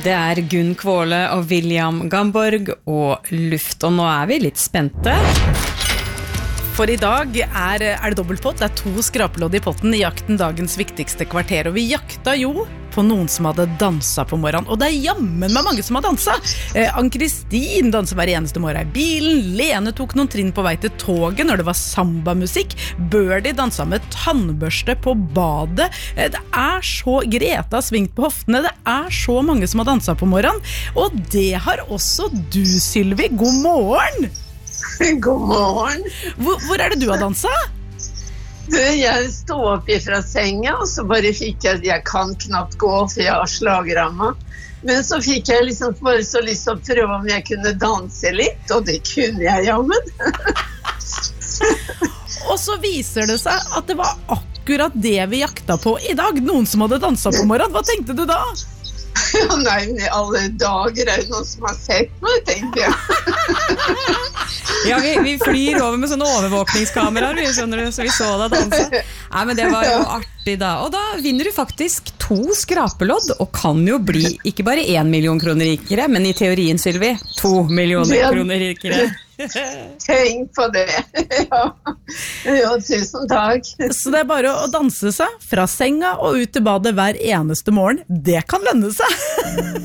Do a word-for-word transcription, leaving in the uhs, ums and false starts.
Det er Gunn Kvåle og William Gamborg og Luft, og nå er vi litt spente. For i dag er, er det dobbeltpott, det er to skrapelodd i potten i jakten dagens viktigste kvarter, og vi jakta jo på noen som hadde danset på morgenen, og det er jammen med mange som har danset. Eh, Ann-Kristin danser hver eneste morgen i bilen, Lene tok noen trinn på vei til toget når det var samba-musikk, Birdie danset med tannbørste på badet, eh, det er så, Greta svingt på hoftene, det er så mange som har danset på morgenen, og det har også du, Sylvi. God morgen! God morgen. Hvor, hvor er det du har danset? Du, jeg stod opp fra senga, og så bare fikk jeg, jeg kan knapt gå, for jeg har slagramma. Men så fikk jeg liksom bare så lyst til å prøve om jeg kunne danse litt, og det kunne jeg, jammen. Og så viser det seg at det var akkurat det vi jakta på i dag. Noen som hadde danset på morgenen. Hva tenkte du da? Ja, nei, men i alle dager er det noen som har sett meg, tenkte jeg. Ja, vi, vi flyr over med sånne overvåkningskameraer, vi skjønner du, så vi så deg danse. Nei, men det var jo artig da. Og da vinner du faktisk to skrapelodd, og kan jo bli ikke bare en million kroner rikere, men i teorien, Sylvi, to millioner kroner rikere. Tenk på det. Ja. Jo, tusen takk. Så det er bare å danse seg fra senga og ut til badet hver eneste morgen. Det kan lønne seg.